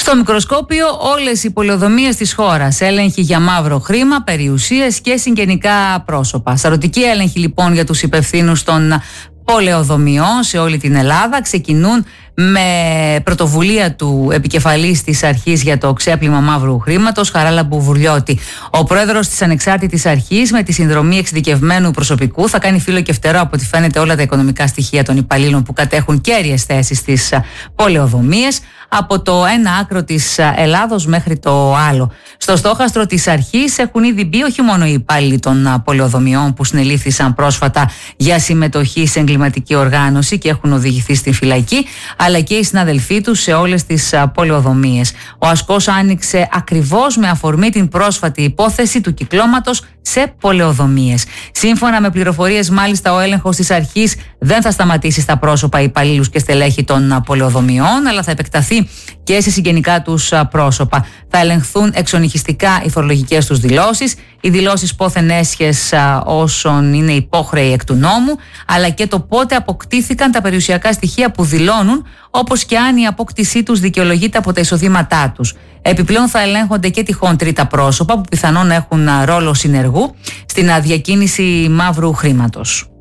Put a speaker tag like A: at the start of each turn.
A: Στο μικροσκόπιο όλες οι πολεοδομίες της χώρας, έλεγχοι για μαύρο χρήμα, περιουσίες και συγγενικά πρόσωπα. Σαρωτικοί έλεγχοι λοιπόν για τους υπευθύνους των πολεοδομιών σε όλη την Ελλάδα ξεκινούν με πρωτοβουλία του επικεφαλής της αρχής για το ξέπλυμα μαύρου χρήματος, Χαράλα Μπουβουρλιώτη. Ο πρόεδρος της ανεξάρτητης αρχής, με τη συνδρομή εξειδικευμένου προσωπικού, θα κάνει φύλλο και φτερό από ό,τι φαίνεται όλα τα οικονομικά στοιχεία των υπαλλήλων που κατέχουν κέρυες θέσεις στις πολεοδομίες, από το ένα άκρο της Ελλάδος μέχρι το άλλο. Στο στόχαστρο της αρχής έχουν ήδη μπει όχι μόνο οι υπάλληλοι των πολεοδομιών που συνελήφθησαν πρόσφατα για συμμετοχή σε εγκληματική οργάνωση και έχουν οδηγηθεί στη φυλακή, αλλά και οι συναδελφοί τους σε όλες τις πολεοδομίες. Ο ασκός άνοιξε ακριβώς με αφορμή την πρόσφατη υπόθεση του κυκλώματος σε πολεοδομίες. Σύμφωνα με πληροφορίες, μάλιστα, ο έλεγχος της αρχής δεν θα σταματήσει στα πρόσωπα, υπαλλήλους και στελέχη των πολεοδομιών, αλλά θα επεκταθεί και σε συγγενικά τους πρόσωπα. Θα ελεγχθούν εξονυχιστικά οι φορολογικές τους δηλώσεις, οι δηλώσεις πόθεν έσχες όσων είναι υπόχρεοι εκ του νόμου, αλλά και το πότε αποκτήθηκαν τα περιουσιακά στοιχεία που δηλώνουν, όπως και αν η απόκτησή τους δικαιολογείται από τα εισοδήματά τους. Επιπλέον θα ελέγχονται και τυχόν τρίτα πρόσωπα που πιθανόν έχουν ρόλο συνεργού στην διακίνηση μαύρου χρήματος.